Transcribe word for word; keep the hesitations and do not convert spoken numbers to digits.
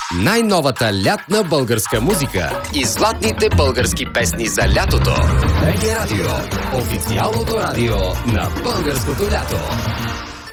Най-новата лятна българска музика и златните български песни за лятото. БГ Радио. Официалното радио на българското лято.